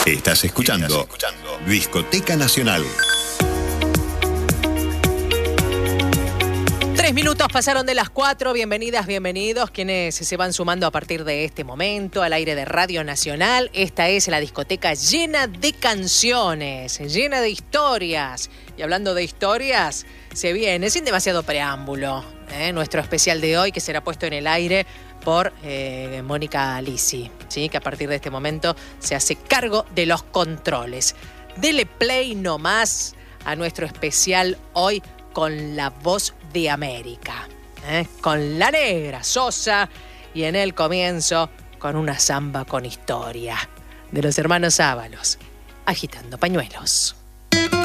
Estás escuchando Discoteca Nacional. 3 minutos pasaron de las 4. Bienvenidas, bienvenidos quienes se van sumando a partir de este momento al aire de Radio Nacional. Esta es la discoteca llena de canciones, llena de historias. Y hablando de historias, se viene sin demasiado preámbulo nuestro especial de hoy, que será puesto en el aire por Mónica Lisi, ¿sí? Que a partir de este momento se hace cargo de los controles. Dele play nomás a nuestro especial hoy con la voz de América, con la negra Sosa, y en el comienzo con una samba con historia de los hermanos Ábalos, Agitando Pañuelos.